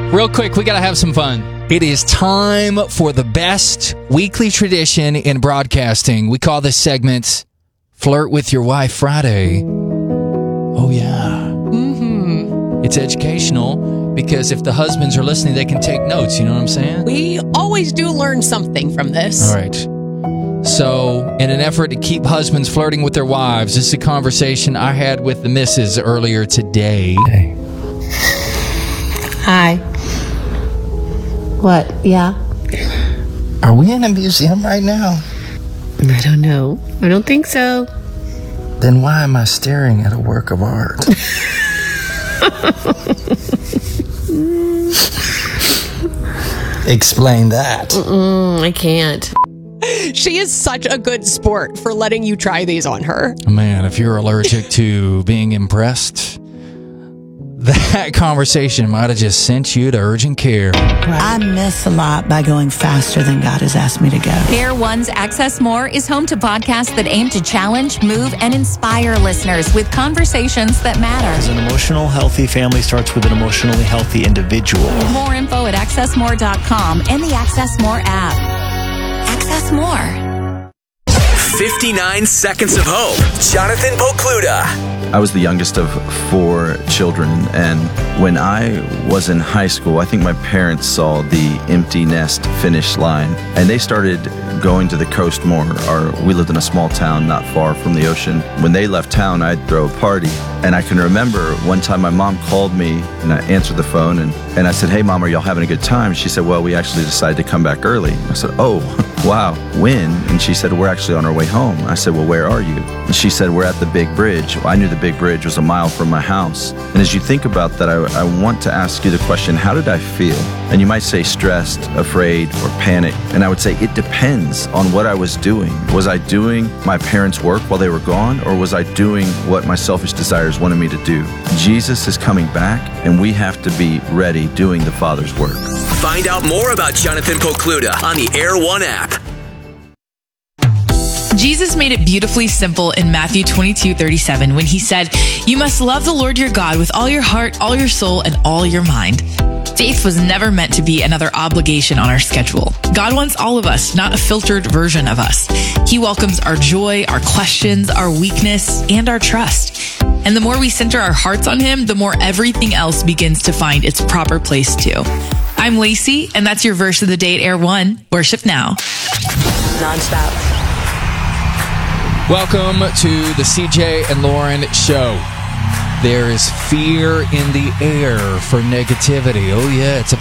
Real quick, we got to have some fun. It is time for the best weekly tradition in broadcasting. We call this segment Flirt with Your Wife Friday. Oh, yeah. Mm-hmm. It's educational because if the husbands are listening, they can take notes. You know what I'm saying? We always do learn something from this. All right. So, in an effort to keep husbands flirting with their wives, this is a conversation I had with the missus earlier today. Hi. What? Yeah? Are we in a museum right now? I don't know. I don't think so. Then why am I staring at a work of art? Explain that. I can't. She is such a good sport for letting you try these on her. Man, if you're allergic to being impressed, that conversation might have just sent you to urgent care. I miss a lot by going faster than God has asked me to go. Air One's Access More is home to podcasts that aim to challenge, move, and inspire listeners with conversations that matter. As an emotional, healthy family starts with an emotionally healthy individual. More info at accessmore.com and the Access More app. Access More. 59 Seconds of Hope. Jonathan Pokluda. I was the youngest of 4 children, and when I was in high school, I think my parents saw the empty nest finish line, and they started going to the coast more. We lived in a small town not far from the ocean. When they left town, I'd throw a party, and I can remember one time my mom called me, and I answered the phone, and I said, "Hey, Mom, are y'all having a good time?" She said, "Well, we actually decided to come back early." I said, "Oh, wow, when?" And she said, "We're actually on our way home." I said, "Well, where are you?" And she said, "We're at the big bridge." Well, I knew the big bridge was a mile from my house. And as you think about that, I want to ask you the question, how did I feel? And you might say stressed, afraid, or panicked. And I would say it depends on what I was doing. Was I doing my parents' work while they were gone, or was I doing what my selfish desires wanted me to do? Jesus is coming back, and we have to be ready doing the Father's work. Find out more about Jonathan Pokluda on the Air One app. Jesus made it beautifully simple in Matthew 22:37 when he said, "You must love the Lord your God with all your heart, all your soul, and all your mind." Faith was never meant to be another obligation on our schedule. God wants all of us, not a filtered version of us. He welcomes our joy, our questions, our weakness, and our trust. And the more we center our hearts on him, the more everything else begins to find its proper place too. I'm Lacey, and that's your verse of the day at Air One. Worship now. Nonstop. Welcome to the CJ and Lauren Show. There is fear in the air for negativity. Oh, yeah, it's about